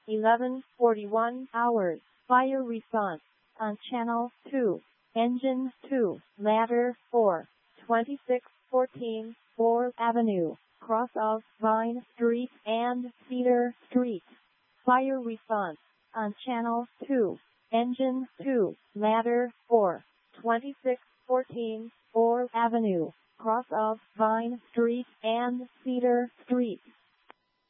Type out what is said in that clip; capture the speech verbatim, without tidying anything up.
eleven forty-one hours. Fire response on channel two. Engine two. Ladder four. twenty-six fourteen fourth Avenue, cross of Vine Street and Cedar Street. Fire response on channel two. Engine two. Ladder four. twenty-six fourteen fourth Avenue, cross of Vine Street and Cedar Street.